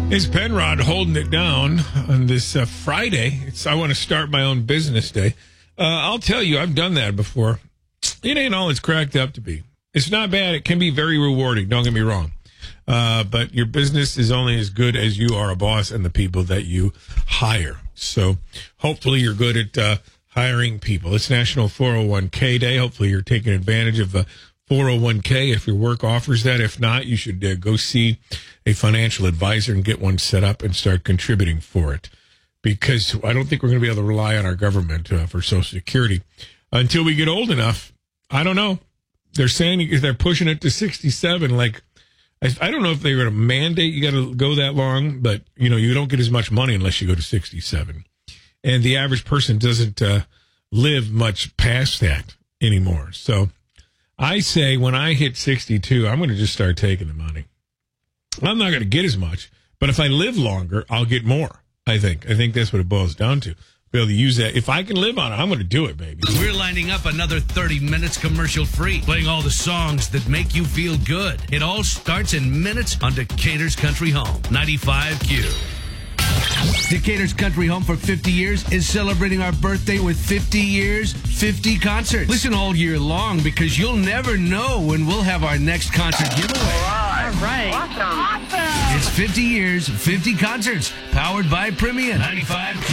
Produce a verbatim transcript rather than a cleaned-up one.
It's Penrod holding it down on this uh, Friday. It's I want to start my own business day. Uh, I'll tell you, I've done that before. It ain't all it's cracked up to be. It's not bad. It can be very rewarding. Don't get me wrong. Uh, but your business is only as good as you are a boss and the people that you hire. So hopefully you're good at uh, hiring people. It's National four oh one k Day. Hopefully you're taking advantage of uh, four oh one k if your work offers that. If not, you should uh, go see a financial advisor and get one set up and start contributing for it. Because I don't think we're going to be able to rely on our government uh, for Social Security until we get old enough. I don't know. They're saying they're pushing it to sixty-seven. Like, I, I don't know if they're going to mandate you got to go that long, but, you know, you don't get as much money unless you go to sixty-seven. And the average person doesn't uh, live much past that anymore. So I say when I hit sixty-two, I'm going to just start taking the money. I'm not going to get as much, but if I live longer, I'll get more, I think. I think that's what it boils down to. Be able to use that. If I can live on it, I'm going to do it, baby. We're lining up another thirty minutes commercial free, playing all the songs that make you feel good. It all starts in minutes on Decatur's Country Home, ninety-five Q. Decatur's Country Home for fifty years is celebrating our birthday with fifty years, fifty concerts. Listen all year long because you'll never know when we'll have our next concert giveaway. All right. Awesome. Awesome. It's fifty years, fifty concerts, powered by Premium. ninety-five Q.